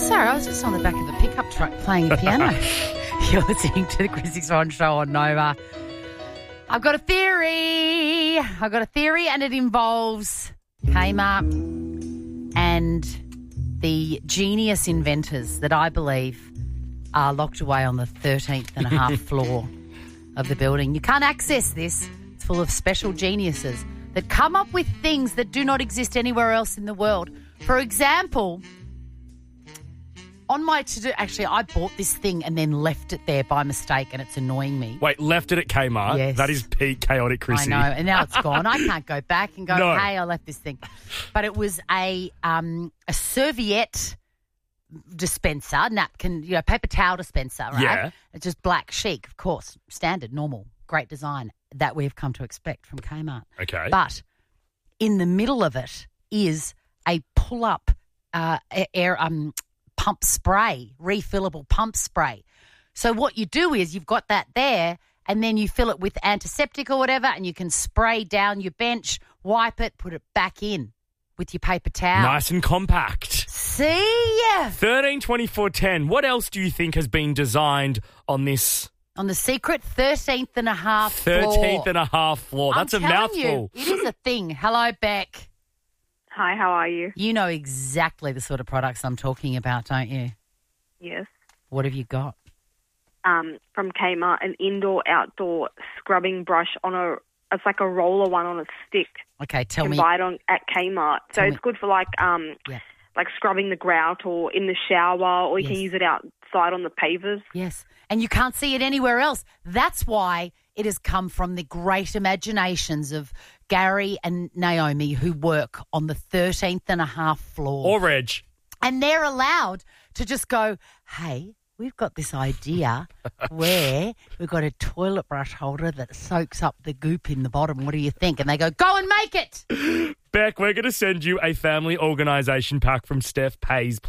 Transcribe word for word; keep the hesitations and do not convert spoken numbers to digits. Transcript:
sorry, I was just on the back of a pickup truck playing the piano. You're listening to the Chrissy Swan Show on Nova. I've got a theory. I've got a theory and it involves Kmart and the genius inventors that I believe are locked away on the thirteenth and a half floor of the building. You can't access this. It's full of special geniuses that come up with things that do not exist anywhere else in the world. For example, on my to-do, actually, I bought this thing and then left it there by mistake and it's annoying me. Wait, left it at Kmart? Yes. That is peak chaotic, Chrissy. I know, and now it's gone. I can't go back and go, No. hey, I left this thing. But it was a um, a serviette dispenser, napkin, you know, paper towel dispenser, right? Yeah. It's just black chic, of course, standard, normal, great design that we've come to expect from Kmart. Okay. But in the middle of it is a pull-up uh, air um, pump spray, refillable pump spray. So what you do is you've got that there and then you fill it with antiseptic or whatever and you can spray down your bench, wipe it, put it back in with your paper towel. Nice and compact. See? thirteen twenty-four ten. What else do you think has been designed on this On the secret thirteenth and a half floor. thirteenth and a half floor? That's I'm a telling mouthful. You, it is a thing. Hello, Beck. Hi, how are you? You know exactly the sort of products I'm talking about, don't you? Yes. What have you got? Um, from Kmart, an indoor-outdoor scrubbing brush on a, it's like a roller one on a stick. Okay, tell you me. can buy it on, at Kmart. So Tell it's me- good for like um, Yeah. like scrubbing the grout or in the shower, or you Yes. can use it outside on the pavers. Yes, and you can't see it anywhere else. That's why it has come from the great imaginations of Gary and Naomi who work on the thirteenth and a half floor. Or Reg. And they're allowed to just go, hey, we've got this idea where we've got a toilet brush holder that soaks up the goop in the bottom. What do you think? And they go, go and make it. Beck, we're going to send you a family organisation pack from Steph Pays.